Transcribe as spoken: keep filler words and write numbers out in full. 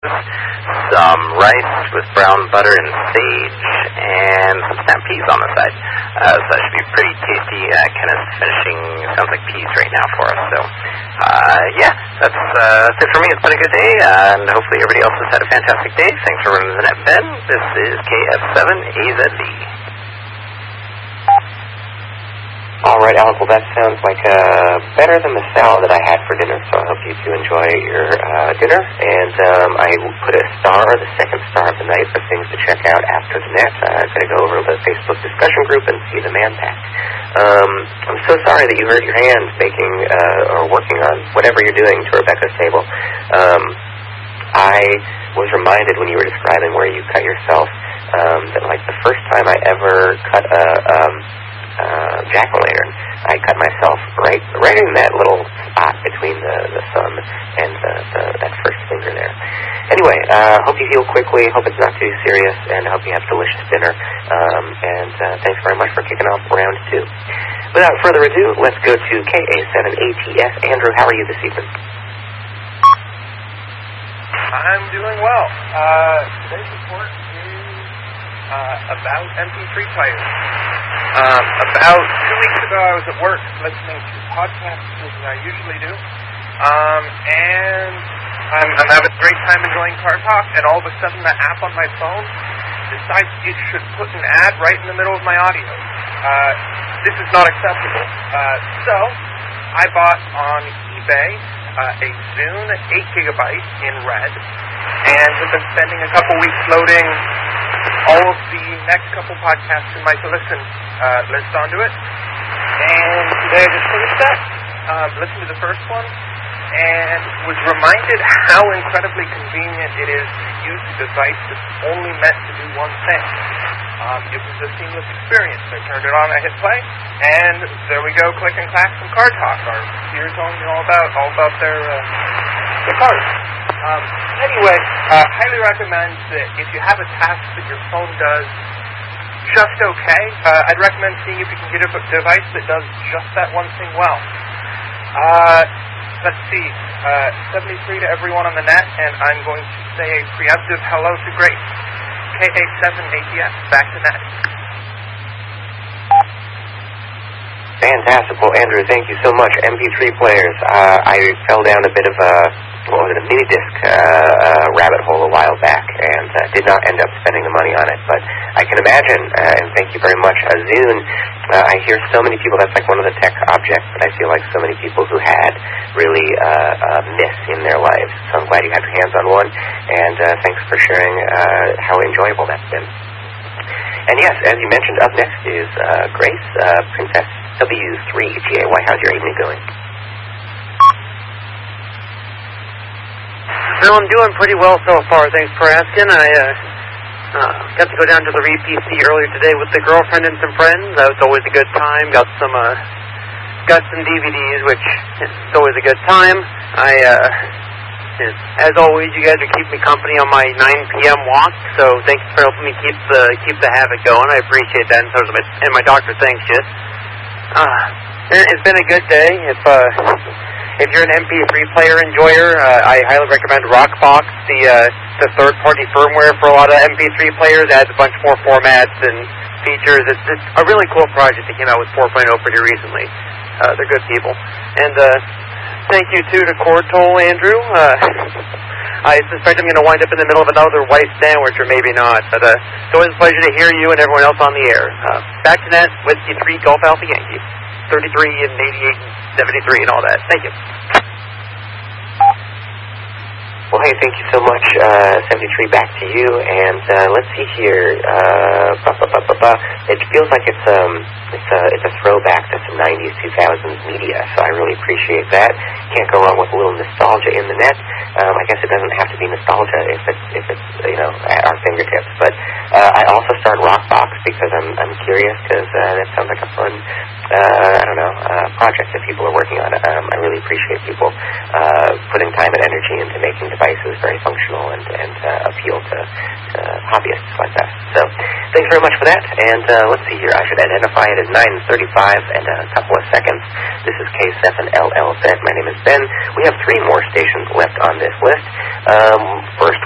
some rice with brown butter and sage, and some snap peas on the side. Uh, so that should be pretty tasty. Uh, kind of finishing, sounds like peas right now for us. So, uh, yeah, that's, uh, that's it for me. It's been a good day, and hopefully everybody else has had a fantastic day. Thanks for running the net, Ben. This is K F seven A Z V. All right, Alec, well, that sounds like uh, better than the salad that I had for dinner, so I hope you two enjoy your uh, dinner. And um, I will put a star, the second star of the night, for things to check out after the net. Uh, I'm going to go over to the Facebook discussion group and see the man pack. Um, I'm so sorry that you hurt your hand making uh, or working on whatever you're doing to Rebecca's table. Um, I was reminded when you were describing where you cut yourself um, that, like, the first time I ever cut a... Um, Uh, jack-o'-lantern, I cut myself right right in that little spot between the, the thumb and the, the, that first finger there. Anyway, uh, hope you heal quickly, hope it's not too serious, and hope you have delicious dinner. Um, and uh, thanks very much for kicking off round two. Without further ado, let's go to K A seven A T S. Andrew, how are you this evening? I'm doing well. Uh, today's report is uh, about M P three players. Um, about two weeks ago, I was at work listening to podcasts as I usually do, um, and I'm, I'm having a great time enjoying Car Talk, and all of a sudden the app on my phone decides it should put an ad right in the middle of my audio. Uh, this is not acceptable. Uh, so I bought on eBay uh, a Zune eight gigabyte in red, and have been spending a couple weeks loading all of the next couple podcasts in my to listen uh, list onto it. And today I just finished that, um, listened to the first one, and was reminded how incredibly convenient it is to use a device that's only meant to do one thing. Um, it was a seamless experience. I turned it on, I hit play, and there we go, click and clack some Car Talk. Our peers telling me all about all about their uh, their cars. Um, anyway, uh, highly recommend that if you have a task that your phone does just okay, uh, I'd recommend seeing if you can get a device that does just that one thing well. Uh, let's see, uh, seventy-three to everyone on the net, and I'm going to say a preemptive hello to Grace. K A seven A T S, back to net. Fantastic. Well, Andrew, thank you so much. M P three players, uh, I fell down a bit of a, what was it, a mini-disc uh, uh, rabbit hole a while back, and uh, did not end up spending the money on it. But I can imagine, uh, and thank you very much, uh, Zune, uh, I hear so many people, that's like one of the tech objects that I feel like so many people who had really uh, uh, miss in their lives. So I'm glad you had your hands on one, and uh, thanks for sharing uh, how enjoyable that's been. And yes, as you mentioned, up next is uh, Grace, uh, Princess W three G A Y. How's your evening going? No, I'm doing pretty well so far. Thanks for asking. I uh, uh, got to go down to the Reed P C earlier today with the girlfriend and some friends. That was always a good time. Got some uh, got some D V Ds, which is always a good time. I, uh, as always, you guys are keeping me company on my nine p.m. walk. So thanks for helping me keep the keep the habit going. I appreciate that, and so does my, and my doctor thanks you. Uh, it's been a good day. If uh, if you're an M P three player enjoyer, uh, I highly recommend Rockbox, the uh, the third-party firmware for a lot of M P three players. It adds a bunch more formats and features. It's, it's a really cool project that came out with four point oh pretty recently. Uh, they're good people. And uh, thank you, too, to Cortol, Andrew. Uh, I suspect I'm going to wind up in the middle of another white sandwich, or maybe not. But uh, it's always a pleasure to hear you and everyone else on the air. Uh, back to net, Whiskey three, Golf Alpha Yankee. thirty-three and eighty-eight and seventy-three and all that. Thank you. Well, hey, thank you so much, uh, seventy-three, back to you, and uh, let's see here, uh, bah, bah, bah, bah, bah. It feels like it's um, it's a, it's a throwback to some nineties, two thousands media, so I really appreciate that. Can't go wrong with a little nostalgia in the net. Um, I guess it doesn't have to be nostalgia if it's, if it's you know, at our fingertips, but uh, I also start Rockbox because I'm, I'm curious, because uh, that sounds like a fun, uh, I don't know, uh, project that people are working on. Um, I really appreciate people uh, putting time and energy into making devices very functional and, and uh, appeal to, to hobbyists like that. So thanks very much for that. And uh, let's see here. I should identify it as nine thirty-five and a couple of seconds. This is K seven L L Z. My name is Ben. We have three more stations left on this list. Um, first